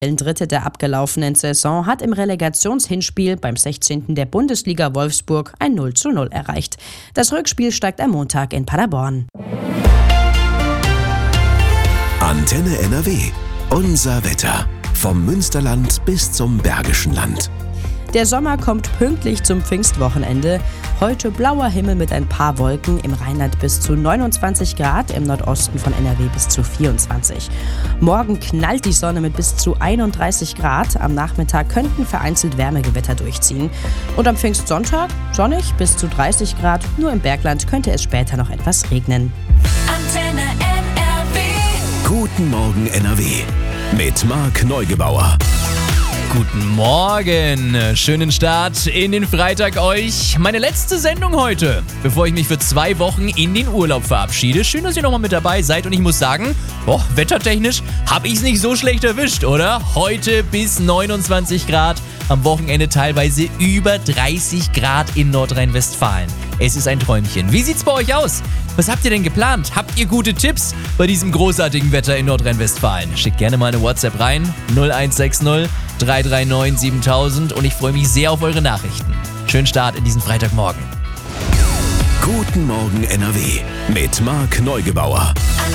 Dritte der abgelaufenen Saison hat im Relegationshinspiel beim 16. der Bundesliga Wolfsburg ein 0:0 erreicht. Das Rückspiel steigt am Montag in Paderborn. Antenne NRW. Unser Wetter. Vom Münsterland bis zum Bergischen Land. Der Sommer kommt pünktlich zum Pfingstwochenende. Heute blauer Himmel mit ein paar Wolken, im Rheinland bis zu 29 Grad, im Nordosten von NRW bis zu 24. Morgen knallt die Sonne mit bis zu 31 Grad. Am Nachmittag könnten vereinzelt Wärmegewitter durchziehen. Und am Pfingstsonntag sonnig bis zu 30 Grad. Nur im Bergland könnte es später noch etwas regnen. Antenne NRW. Guten Morgen NRW. Mit Marc Neugebauer. Guten Morgen, schönen Start in den Freitag euch. Meine letzte Sendung heute, bevor ich mich für 2 Wochen in den Urlaub verabschiede. Schön, dass ihr nochmal mit dabei seid und ich muss sagen, wettertechnisch habe ich es nicht so schlecht erwischt, oder? Heute bis 29 Grad, am Wochenende teilweise über 30 Grad in Nordrhein-Westfalen. Es ist ein Träumchen. Wie sieht's bei euch aus? Was habt ihr denn geplant? Habt ihr gute Tipps bei diesem großartigen Wetter in Nordrhein-Westfalen? Schickt gerne mal eine WhatsApp rein, 0160 339 7000 und ich freue mich sehr auf eure Nachrichten. Schönen Start in diesen Freitagmorgen. Guten Morgen NRW mit Marc Neugebauer.